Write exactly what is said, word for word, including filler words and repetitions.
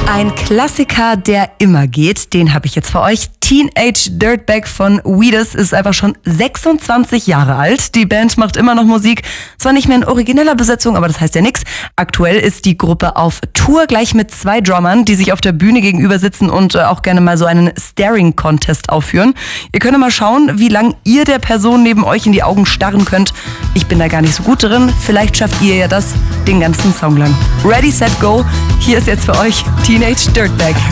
Ein Klassiker, der immer geht, den habe ich jetzt für euch. Teenage Dirtbag von Wheatus ist einfach schon sechsundzwanzig Jahre alt. Die Band macht immer noch Musik. Zwar nicht mehr in origineller Besetzung, aber das heißt ja nichts. Aktuell ist die Gruppe auf Tour, gleich mit zwei Drummern, die sich auf der Bühne gegenüber sitzen und äh, auch gerne mal so einen Staring-Contest aufführen. Ihr könnt mal schauen, wie lang ihr der Person neben euch in die Augen starren könnt. Ich bin da gar nicht so gut drin. Vielleicht schafft ihr ja das den ganzen Song lang. Ready, set, go. Hier ist jetzt für euch Teenage Dirtbag.